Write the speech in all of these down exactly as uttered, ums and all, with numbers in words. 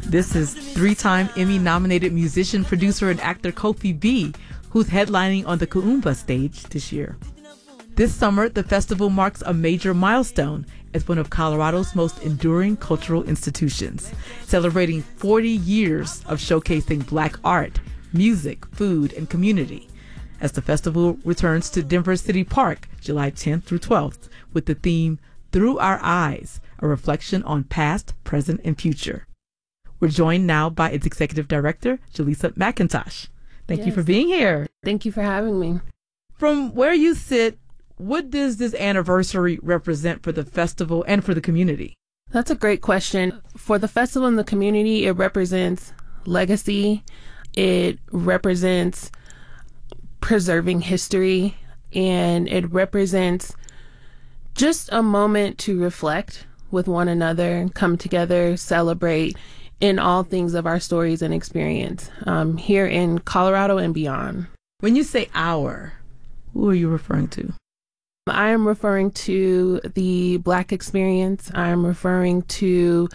This is three-time Emmy-nominated musician, producer, and actor Kofi B, who's headlining on the Kuumba stage this year. This summer, the festival marks a major milestone as one of Colorado's most enduring cultural institutions, celebrating forty years of showcasing Black art, music, food, and community, as the festival returns to Denver City Park July tenth through twelfth with the theme Through Our Eyes, a reflection on past, present, and future. We're joined now by its executive director, Jaleesa McIntosh. Thank yes. you for being here. Thank you for having me. From where you sit, what does this anniversary represent for the festival and for the community? That's a great question. For the festival and the community, it represents legacy. It represents preserving history, and it represents just a moment to reflect with one another, come together, celebrate in all things of our stories and experience um, here in Colorado and beyond. When you say our, who are you referring to? I am referring to the Black experience. I am referring to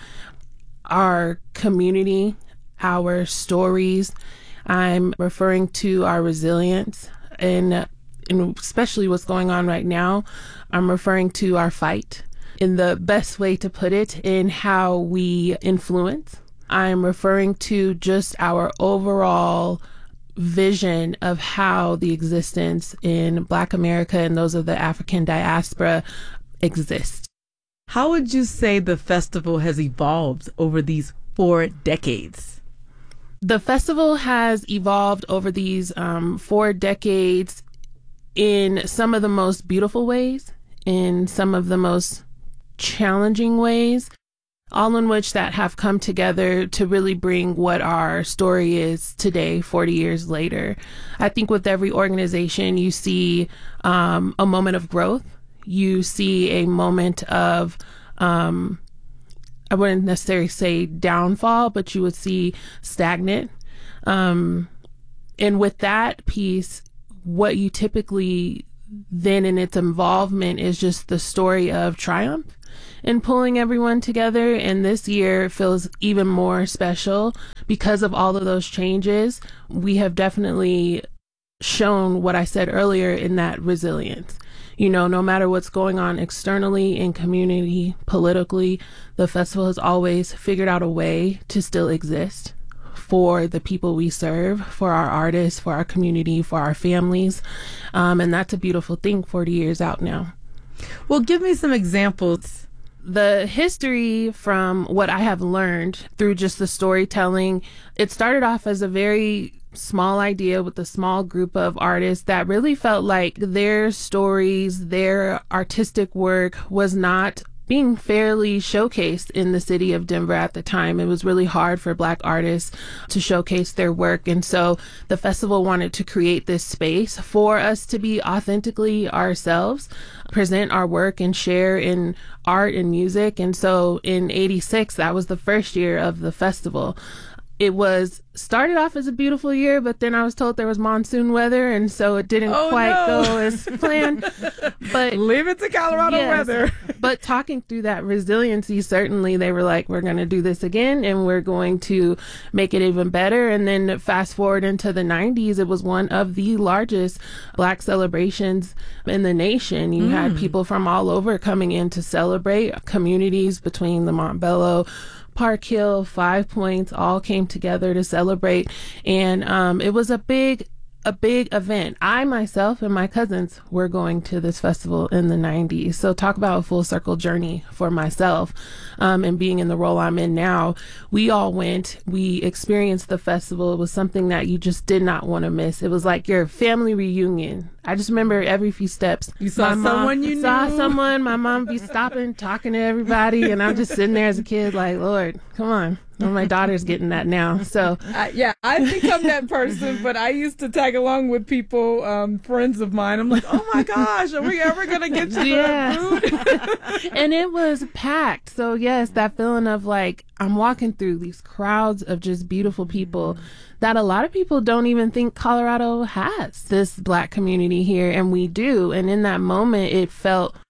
our community, our stories. I'm referring to our resilience, and, and especially what's going on right now. I'm referring to our fight in the best way to put it, in how we influence. I'm referring to just our overall vision of how the existence in Black America and those of the African diaspora exist. How would you say the festival has evolved over these four decades? The festival has evolved over these um, four decades in some of the most beautiful ways, in some of the most challenging ways, all in which that have come together to really bring what our story is today, forty years later. I think with every organization, you see um, a moment of growth. You see a moment of, um, I wouldn't necessarily say downfall, but you would see stagnant. Um, and with that piece, what you typically then in its involvement is just the story of triumph and pulling everyone together. And this year feels even more special because of all of those changes. We have definitely shown what I said earlier in that resilience. You know, no matter what's going on externally in community, politically, the festival has always figured out a way to still exist for the people we serve, for our artists, for our community, for our families. Um, and that's a beautiful thing forty years out now. Well, give me some examples. The history, from what I have learned through just the storytelling, it started off as a very small idea with a small group of artists that really felt like their stories, their artistic work was not being fairly showcased in the city of Denver at the time. It was really hard for Black artists to showcase their work. And so the festival wanted to create this space for us to be authentically ourselves, present our work and share in art and music. And so in eighty-six, that was the first year of the festival. It was started off as a beautiful year, but then I was told there was monsoon weather, and so it didn't oh, quite no. go as planned. But leave it to Colorado yes, weather. But talking through that resiliency, certainly they were like, we're going to do this again, and we're going to make it even better. And then fast forward into the nineties, it was one of the largest Black celebrations in the nation. You mm. had people from all over coming in to celebrate. Communities between the Montbello, Park Hill, Five Points, all came together to celebrate. And um, it was a big, a big event. I myself and my cousins were going to this festival in the nineties. So talk about a full circle journey for myself um, and being in the role I'm in now. We all went, we experienced the festival. It was something that you just did not want to miss. It was like your family reunion. I just remember every few steps. You saw my someone mom, you saw knew? someone, my mom be stopping, talking to everybody. And I'm just sitting there as a kid like, Lord, come on. Well, my daughter's getting that now. So uh, yeah, I've become that person, but I used to tag along with people, um, friends of mine. I'm like, oh my gosh, are we ever going to get to yeah. the food? And it was packed. So yes, that feeling of like, I'm walking through these crowds of just beautiful people that a lot of people don't even think Colorado has this Black community here. And we do. And in that moment, it felt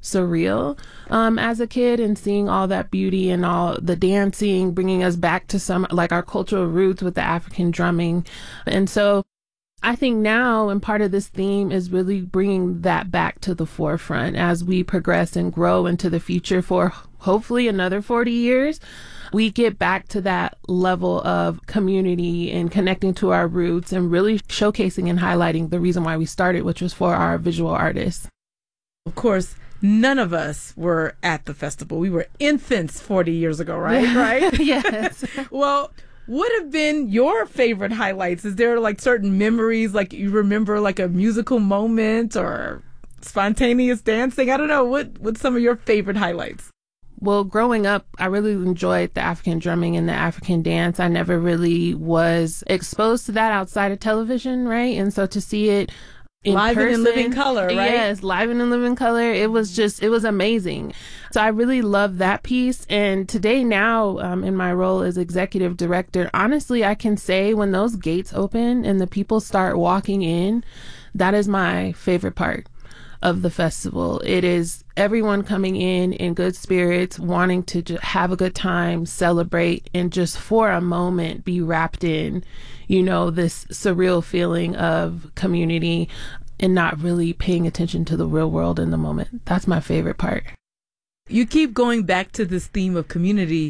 surreal um, as a kid, and seeing all that beauty and all the dancing, bringing us back to some like our cultural roots with the African drumming. And so I think now, and part of this theme is really bringing that back to the forefront as we progress and grow into the future for hopefully another forty years. We get back to that level of community and connecting to our roots and really showcasing and highlighting the reason why we started, which was for our visual artists. Of course, none of us were at the festival. We were infants forty years ago, right? Yeah. Right? Yes. Well, what have been your favorite highlights? Is there like certain memories, like you remember like a musical moment or spontaneous dancing? I don't know. What what's some of your favorite highlights? Well, growing up, I really enjoyed the African drumming and the African dance. I never really was exposed to that outside of television, right? And so to see it in live person, and in living color, right? Yes, live and in living color. It was just, it was amazing. So I really love that piece. And today now, um, in my role as executive director, honestly, I can say when those gates open and the people start walking in, that is my favorite part of the festival. It is everyone coming in in good spirits, wanting to just have a good time, celebrate, and just for a moment be wrapped in, you know, this surreal feeling of community and not really paying attention to the real world in the moment. That's my favorite part. You keep going back to this theme of community.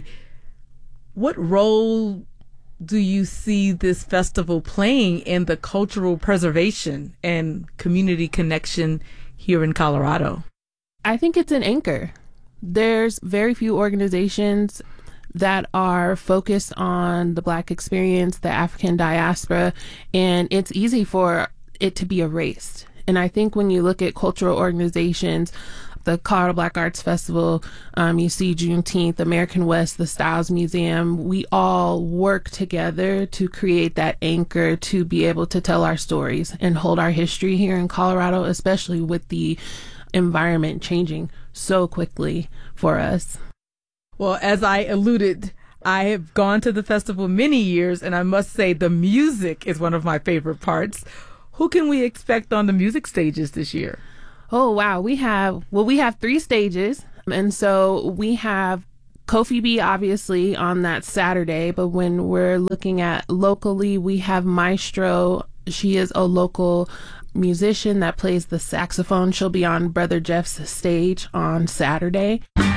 What role do you see this festival playing in the cultural preservation and community connection here in Colorado? I think it's an anchor. There's very few organizations that are focused on the Black experience, the African diaspora, and it's easy for it to be erased. And I think when you look at cultural organizations, the Colorado Black Arts Festival, um, you see Juneteenth, American West, the Styles Museum, we all work together to create that anchor to be able to tell our stories and hold our history here in Colorado, especially with the environment changing so quickly for us. Well, as I alluded, I have gone to the festival many years, and I must say the music is one of my favorite parts. Who can we expect on the music stages this year? Oh, wow. We have, well, we have three stages. And so we have Kofi B, obviously, on that Saturday. But when we're looking at locally, we have Maestro. She is a local musician that plays the saxophone. She'll be on Brother Jeff's stage on Saturday.